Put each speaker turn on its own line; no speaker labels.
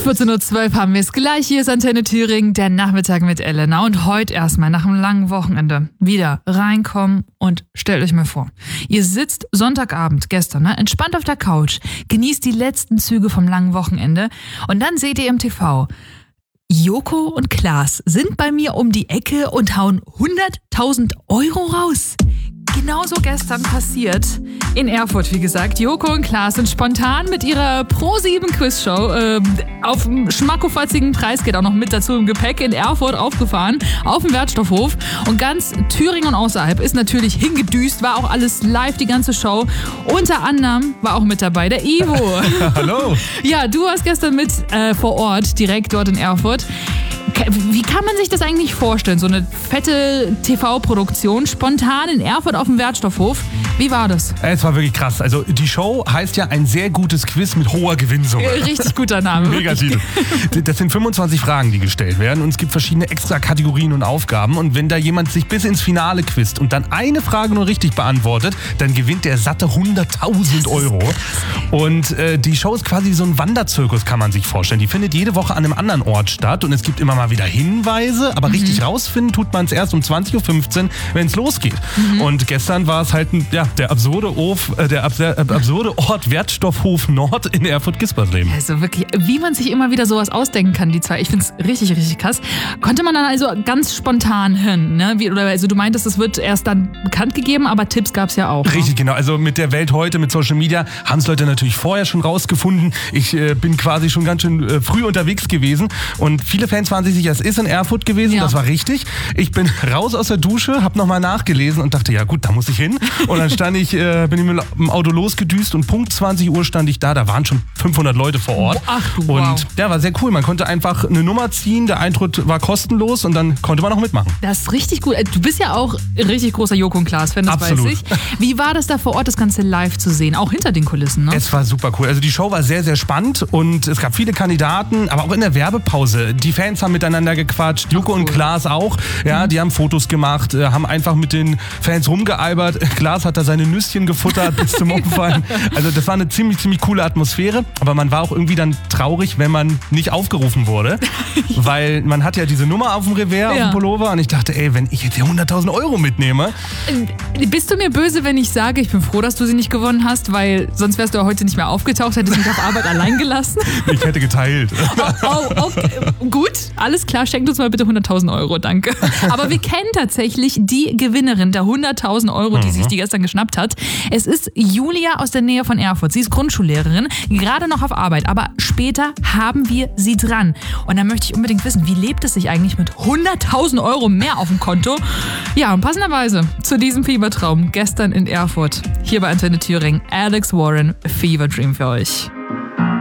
14.12 Uhr haben wir es gleich. Hier ist Antenne Thüringen, der Nachmittag mit Elena. Und heute erstmal nach einem langen Wochenende wieder reinkommen und stellt euch mal vor, ihr sitzt Sonntagabend, gestern, entspannt auf der Couch, genießt die letzten Züge vom langen Wochenende und dann seht ihr im TV, Joko und Klaas sind bei mir um die Ecke und hauen 100.000 Euro raus. Genauso gestern passiert in Erfurt, wie gesagt. Joko und Klaas sind spontan mit ihrer Pro7-Quizshow auf einem schmackofatzigen Preis, geht auch noch mit dazu im Gepäck, in Erfurt aufgefahren, auf dem Wertstoffhof. Und ganz Thüringen und außerhalb ist natürlich hingedüst, war auch alles live, die ganze Show. Unter anderem war auch mit dabei der Ivo.
Hallo.
Ja, du warst gestern mit vor Ort, direkt dort in Erfurt. Wie kann man sich das eigentlich vorstellen? So eine fette TV-Produktion, spontan in Erfurt auf dem Wertstoffhof. Wie war das?
Es war wirklich krass. Also die Show heißt ja ein sehr gutes Quiz mit hoher Gewinnsumme.
Richtig guter Name.
Mega Titel. Das sind 25 Fragen, die gestellt werden und es gibt verschiedene extra Kategorien und Aufgaben. Und wenn da jemand sich bis ins Finale quizt und dann eine Frage nur richtig beantwortet, dann gewinnt der satte 100.000 Euro. Und die Show ist quasi so ein Wanderzirkus, kann man sich vorstellen. Die findet jede Woche an einem anderen Ort statt und es gibt immer mal wieder Hinweise, aber richtig rausfinden tut man es erst um 20.15 Uhr, wenn es losgeht. Und gestern war es halt der absurde Ort Wertstoffhof Nord in Erfurt-Gispersleben.
Also wirklich, wie man sich immer wieder sowas ausdenken kann, die zwei. Ich finde es richtig, richtig krass. Konnte man dann also ganz spontan hin, ne? Also du meintest, es wird erst dann bekannt gegeben, aber Tipps gab es ja auch.
Richtig, genau. Also mit der Welt heute, mit Social Media, haben es Leute natürlich vorher schon rausgefunden. Ich bin quasi schon ganz schön früh unterwegs gewesen und viele Fans waren sich sicher, es ist in Erfurt gewesen, das war richtig. Ich bin raus aus der Dusche, habe nochmal nachgelesen und dachte, ja gut, da muss ich hin. Und dann bin ich mit dem Auto losgedüst und Punkt 20 Uhr stand ich da waren schon 500 Leute vor Ort.
Ach, wow.
Und ja, war sehr cool. Man konnte einfach eine Nummer ziehen, der Eintritt war kostenlos und dann konnte man auch mitmachen.
Das ist richtig gut. Du bist ja auch ein richtig großer Joko und Klaas-Fan, das
Absolut.
weiß ich. Wie war das da vor Ort, das Ganze live zu sehen? Auch hinter den Kulissen, ne?
Es war super cool. Also die Show war sehr, sehr spannend und es gab viele Kandidaten, aber auch in der Werbepause. Die Fans haben miteinander gequatscht, Joko und Klaas auch. Ja, die haben Fotos gemacht, haben einfach mit den Fans rumgealbert. Klaas hat da seine Nüsschen gefuttert bis zum Umfallen. Also das war eine ziemlich, ziemlich coole Atmosphäre, aber man war auch irgendwie dann traurig, wenn man nicht aufgerufen wurde, weil man hat ja diese Nummer auf dem Revers, auf dem Pullover und ich dachte, ey, wenn ich jetzt hier 100.000 Euro mitnehme.
Bist du mir böse, wenn ich sage, ich bin froh, dass du sie nicht gewonnen hast, weil sonst wärst du heute nicht mehr aufgetaucht, hättest mich auf Arbeit allein gelassen?
Ich hätte geteilt.
Okay. Gut, alles klar, schenkt uns mal bitte 100.000 Euro, danke. Aber wir kennen tatsächlich die Gewinnerin der 100.000 Euro, die sich die gestern geschnappt hat. Es ist Julia aus der Nähe von Erfurt. Sie ist Grundschullehrerin, gerade noch auf Arbeit, aber später haben wir sie dran. Und da möchte ich unbedingt wissen, wie lebt es sich eigentlich mit 100.000 Euro mehr auf dem Konto? Ja, und passenderweise zu diesem Fiebertraum gestern in Erfurt, hier bei Antenne Thüringen, Alex Warren, Fever Dream für euch.